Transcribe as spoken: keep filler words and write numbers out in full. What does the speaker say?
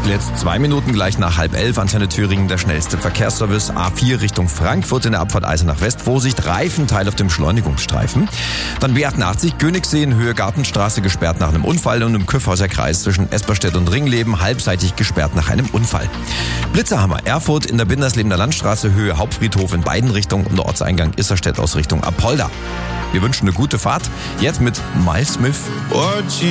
Jetzt zwei Minuten gleich nach halb elf, Antenne Thüringen, der schnellste Verkehrsservice. A vier Richtung Frankfurt in der Abfahrt Eisenach West. Vorsicht, Reifenteil auf dem Beschleunigungsstreifen. Dann B achtundachtzig, Königssee in Höhe Gartenstraße gesperrt nach einem Unfall und im Kyffhäuser Kreis zwischen Esperstedt und Ringleben halbseitig gesperrt nach einem Unfall. Blitzerhammer, Erfurt in der Binderslebener Landstraße Höhe Hauptfriedhof in beiden Richtungen und der Ortseingang Isserstedt aus Richtung Apolda. Wir wünschen eine gute Fahrt. Jetzt mit Miles Smith.